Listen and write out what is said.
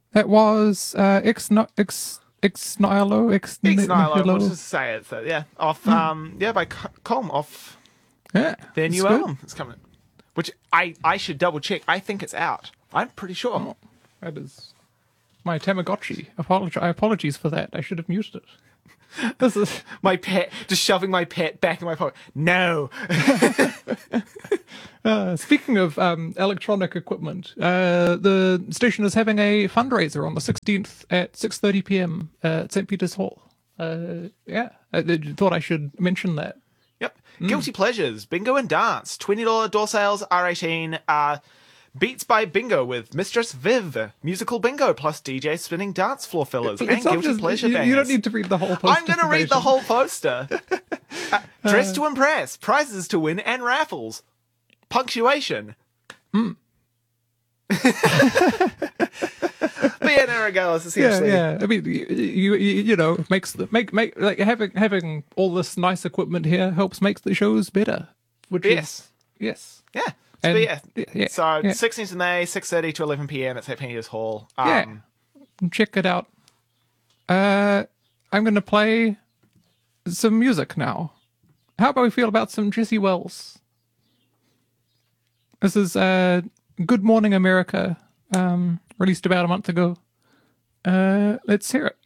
That was Ex Nihilo, Ex Nihilo, we'll Nihilo. just say it. So, yeah, off, by Colm, off Yeah, their it's new good. album. It's coming, which I should double check. I think it's out. I'm pretty sure. Oh, that is my Tamagotchi. Apologies for that. I should have muted it. This is My pet, just shoving my pet back in my pocket. No. speaking of electronic equipment. The station is having a fundraiser on the 16th at 6:30 p.m. At St. Peter's Hall. Yeah, I thought I should mention that. Yep. Guilty Pleasures, Bingo and Dance, $20 door sales, R18, Beats by Bingo with Mistress Viv, musical bingo plus DJ spinning dance floor fillers, and It's not Guilty just- Pleasure you, bangers. you don't need to read the whole post. I'm going to read the whole poster. Dress to impress, prizes to win, and raffles. Punctuation. But yeah, no, regardless, essentially. Yeah. I mean, you know, makes make like having all this nice equipment here helps make the shows better. Which Yes. is yes. Yeah. And- But yeah. yeah, So yeah. 16th of May, 6:30 to 11 p.m. at St. Peter's Hall. Yeah. Check it out. I'm going to play some music now. How about we feel about some Jesse Wells? This is Good Morning America, released about a month ago. Let's hear it.